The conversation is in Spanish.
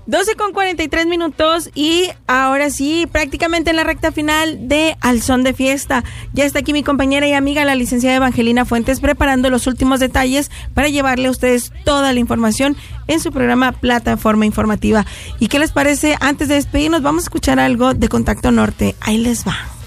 12:43 y ahora sí, prácticamente en la recta final de Al Son de Fiesta. Ya está aquí mi compañera y amiga, la licenciada Evangelina Fuentes, preparando los últimos detalles para llevarle a ustedes toda la información en su programa Plataforma Informativa. ¿Y qué les parece? Antes de despedirnos, vamos a escuchar algo de Contacto Norte. Ahí les va.